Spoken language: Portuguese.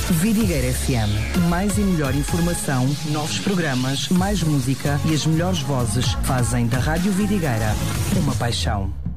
Vidigueira FM. Mais e melhor informação, novos programas, mais música e as melhores vozes fazem da Rádio Vidigueira uma paixão.